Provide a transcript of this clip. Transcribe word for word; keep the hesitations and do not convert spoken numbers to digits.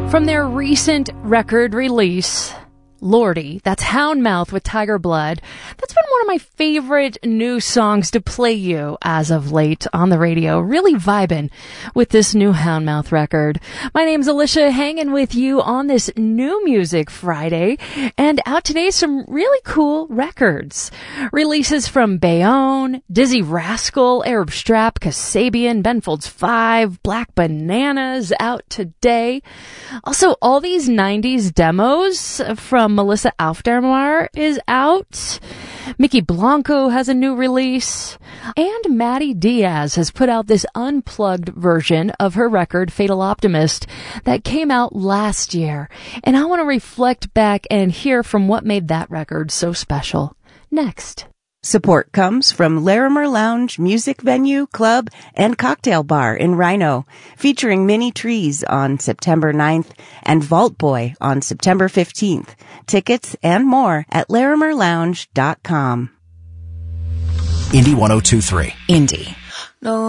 From their recent record release, Lordy, that's Houndmouth with Tiger Blood. That's been one of my favorite new songs to play you as of late on the radio. Really vibing with this new Houndmouth record. My name's Alicia, hanging with you on this New Music Friday. And out today, some really cool records. Releases from Bayonne, Dizzy Rascal, Arab Strap, Kasabian, Ben Folds five, Black Bananas out today. Also, all these nineties demos from Melissa Aufdermar is out. Mickey Blanco has a new release. And Maddie Diaz has put out this unplugged version of her record, Fatal Optimist, that came out last year. And I want to reflect back and hear from what made that record so special. Next. Support comes from Larimer Lounge Music Venue, Club, and Cocktail Bar in Rhino, featuring Mini Trees on September ninth and Vault Boy on September fifteenth. Tickets and more at larimer lounge dot com. Indie one oh two three. Indie. No.